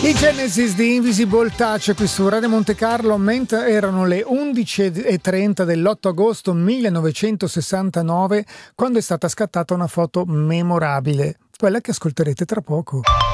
I Genesis di Invisible Touch qui su Radio Monte Carlo, mentre erano le 11:30 dell'8 agosto 1969 quando è stata scattata una foto memorabile, quella che ascolterete tra poco.